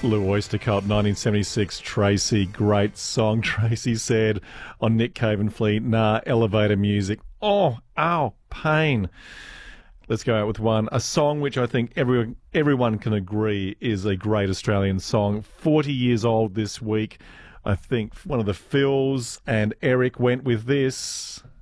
Blue Oyster Cult, 1976, Tracy. Great song, Tracy said on Nick Cave and Fleet. Nah, elevator music. Oh, ow, pain. Let's go out with one. A song which I think everyone can agree is a great Australian song. 40 years old this week. I think one of the Phils and Eric went with this.